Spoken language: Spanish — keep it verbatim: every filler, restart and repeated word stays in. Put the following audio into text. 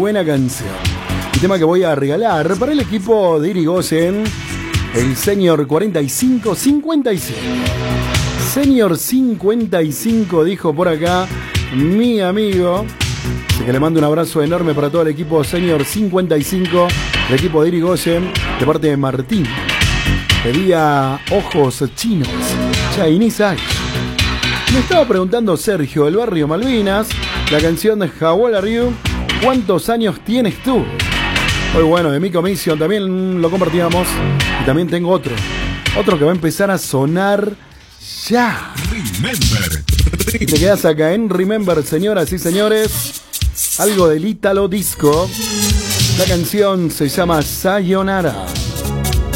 buena canción. El tema que voy a regalar para el equipo de Irigoyen, el señor cuarenta y cinco cincuenta y cinco. Señor cincuenta y cinco dijo por acá mi amigo. Así que le mando un abrazo enorme para todo el equipo señor cincuenta y cinco, el equipo de Irigoyen, de parte de Martín. Pedía ojos chinos, Chinese Eyes. Me estaba preguntando Sergio del barrio Malvinas, la canción de How Old Are You, ¿cuántos años tienes tú? Muy bueno, de mi comisión también lo compartíamos. Y también tengo otro, otro que va a empezar a sonar ya. Remember. Te quedas acá en Remember, señoras y señores. Algo del Ítalo Disco. La canción se llama Sayonara.